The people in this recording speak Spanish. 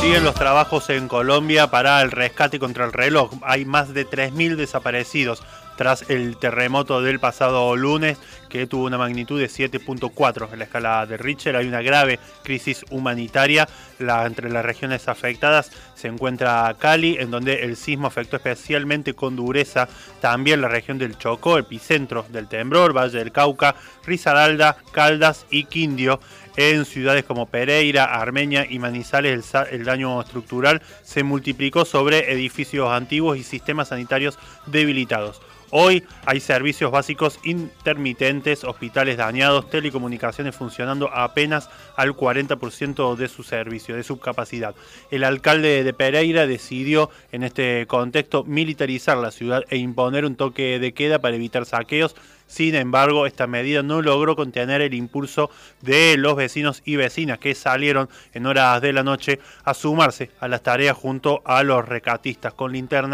Siguen los trabajos en Colombia para el rescate contra el reloj. Hay más de 3.000 desaparecidos tras el terremoto del pasado lunes, que tuvo una magnitud de 7.4 en la escala de Richter. Hay una grave crisis humanitaria. Entre las regiones afectadas se encuentra Cali, en donde el sismo afectó especialmente con dureza también la región del Chocó, epicentro del temblor, Valle del Cauca, Risaralda, Caldas y Quindio. En ciudades como Pereira, Armenia y Manizales el daño estructural se multiplicó sobre edificios antiguos y sistemas sanitarios debilitados. Hoy hay servicios básicos intermitentes, hospitales dañados, telecomunicaciones funcionando apenas al 40% de su servicio, de su capacidad. El alcalde de Pereira decidió en este contexto militarizar la ciudad e imponer un toque de queda para evitar saqueos. Sin embargo, esta medida no logró contener el impulso de los vecinos y vecinas que salieron en horas de la noche a sumarse a las tareas junto a los rescatistas con linternas